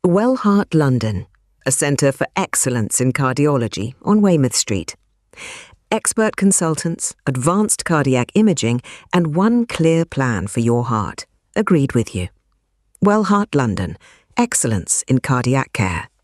Wellheart London, a centre for excellence in cardiology on Weymouth Street. Expert consultants, advanced cardiac imaging, and one clear plan for your heart. Agreed with you. Wellheart London, excellence in cardiac care.